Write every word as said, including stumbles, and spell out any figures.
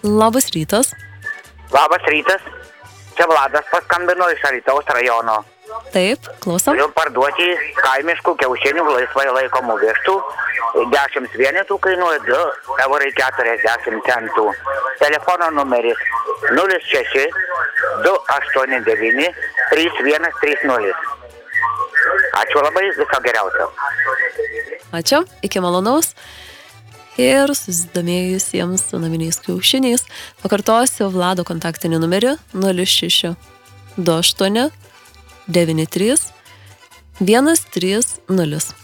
Labas rytas. Labas rytas. Čia Vladas paskambino iš Alytaus rajono. Taip, klausom. Turiu parduoti kaimiškų kiaušinių laisvai laikomų vištų. dešimt vienetų kainuoja du eurai keturiasdešimt centų. Telefono numeris nulis šeši du aštuoni devyni trys vienas trys nulis. Ačiū labai, viso geriausio. Ačiū, iki malonaus. Ir susidomėjusiems naminiais kiaušiniais pakartosiu Vlado kontaktinį numerį nulis šeši du aštuoni devyni trys vienas trys nulis.